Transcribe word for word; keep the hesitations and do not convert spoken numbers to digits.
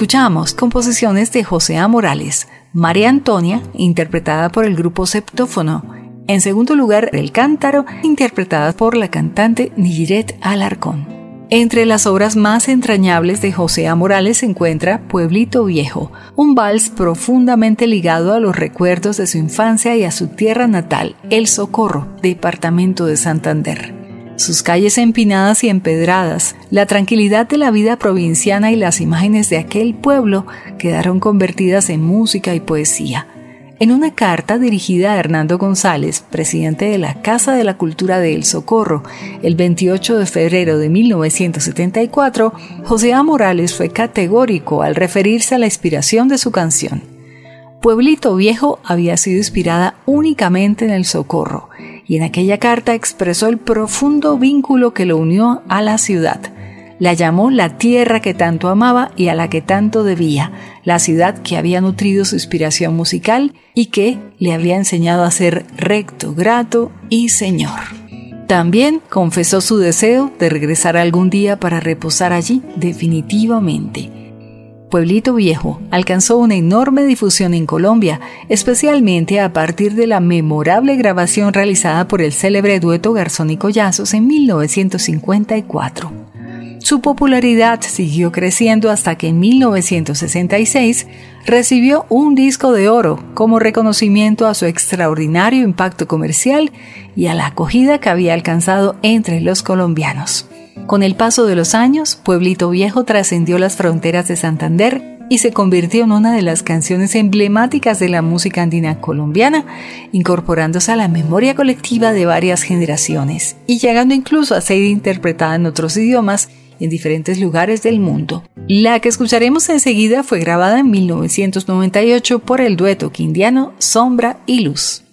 Escuchamos composiciones de José A. Morales, María Antonia, interpretada por el grupo Septófono. En segundo lugar, El Cántaro, interpretada por la cantante Nijiret Alarcón. Entre las obras más entrañables de José A. Morales se encuentra Pueblito Viejo, un vals profundamente ligado a los recuerdos de su infancia y a su tierra natal, El Socorro, departamento de Santander. Sus calles empinadas y empedradas, la tranquilidad de la vida provinciana y las imágenes de aquel pueblo quedaron convertidas en música y poesía. En una carta dirigida a Hernando González, presidente de la Casa de la Cultura de El Socorro, el veintiocho de febrero de mil novecientos setenta y cuatro, José A. Morales fue categórico al referirse a la inspiración de su canción. Pueblito Viejo había sido inspirada únicamente en El Socorro, y en aquella carta expresó el profundo vínculo que lo unió a la ciudad. La llamó la tierra que tanto amaba y a la que tanto debía, la ciudad que había nutrido su inspiración musical y que le había enseñado a ser recto, grato y señor. También confesó su deseo de regresar algún día para reposar allí definitivamente. Pueblito Viejo alcanzó una enorme difusión en Colombia, especialmente a partir de la memorable grabación realizada por el célebre dueto Garzón y Collazos en mil novecientos cincuenta y cuatro. Su popularidad siguió creciendo hasta que en mil novecientos sesenta y seis recibió un disco de oro como reconocimiento a su extraordinario impacto comercial y a la acogida que había alcanzado entre los colombianos. Con el paso de los años, Pueblito Viejo trascendió las fronteras de Santander y se convirtió en una de las canciones emblemáticas de la música andina colombiana, incorporándose a la memoria colectiva de varias generaciones y llegando incluso a ser interpretada en otros idiomas en diferentes lugares del mundo. La que escucharemos enseguida fue grabada en mil novecientos noventa y ocho por el dueto quindiano Sombra y Luz.